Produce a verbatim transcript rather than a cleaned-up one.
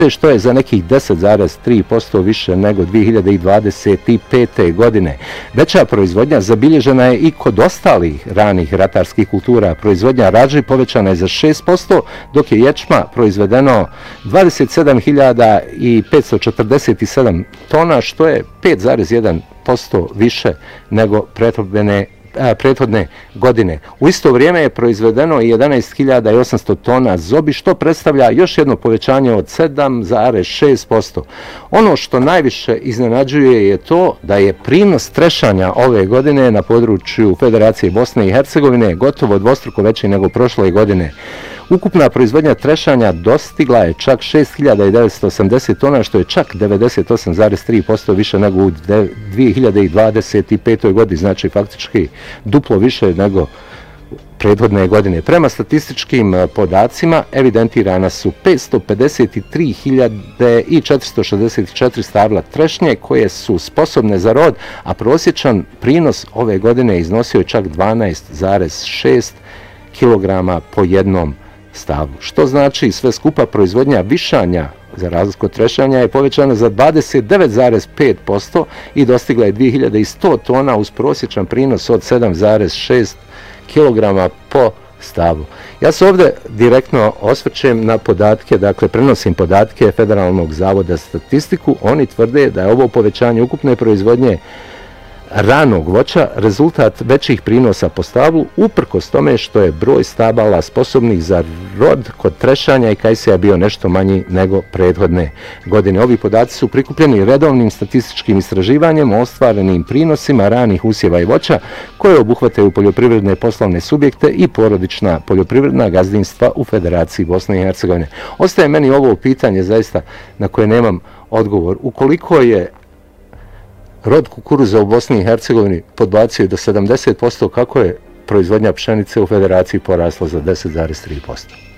što je za nekih deset zarez tri posto više nego dvije hiljade dvadeset pete. godine. Veća proizvodnja zabilježena je i kod ostalih ranih ratarskih kultura. Proizvodnja raži povećana je za šest posto, dok je ječma proizvedeno dvadeset sedam hiljada petsto četrdeset sedam tona, što je pet zarez jedan posto više nego prethodne prethodne godine. U isto vrijeme je proizvedeno jedanaest hiljada osamsto tona zobi, što predstavlja još jedno povećanje od sedam zarez šest posto. Ono što najviše iznenađuje je to da je prinos trešanja ove godine na području Federacije Bosne i Hercegovine gotovo dvostruko veći nego prošle godine. Ukupna proizvodnja trešanja dostigla je čak šest hiljada devetsto osamdeset tona, što je čak devedeset osam zarez tri posto više nego u dvije hiljade dvadeset petoj. godini, znači faktički duplo više nego prethodne godine. Prema statističkim podacima evidentirana su petsto pedeset tri hiljade četiristo šezdeset četiri stabla trešnje koje su sposobne za rod, a prosječan prinos ove godine iznosio je čak dvanaest zarez šest kilograma po jednom stablu. Što znači sve skupa proizvodnja višanja za razliku od trešanja je povećana za dvadeset devet zarez pet posto i dostigla je dvije hiljade sto tona uz prosječan prinos od sedam zarez šest kilograma po stablu. Ja se ovdje direktno osvrćem na podatke, dakle prenosim podatke Federalnog zavoda za statistiku. Oni tvrde da je ovo povećanje ukupne proizvodnje ranog voća rezultat većih prinosa po stablu, uprkos tome što je broj stabala sposobnih za rod kod trešanja i kajsija bio nešto manji nego prethodne godine. Ovi podaci su prikupljeni redovnim statističkim istraživanjem o ostvarenim prinosima ranih usjeva i voća koje obuhvataju poljoprivredne poslovne subjekte i porodična poljoprivredna gazdinstva u Federaciji Bosne i Hercegovine. Ostaje meni ovo pitanje zaista na koje nemam odgovor. Ukoliko je rod kukuruza u Bosni i Hercegovini podbacio do sedamdeset posto, kako je proizvodnja pšenice u Federaciji porasla za deset zarez tri posto.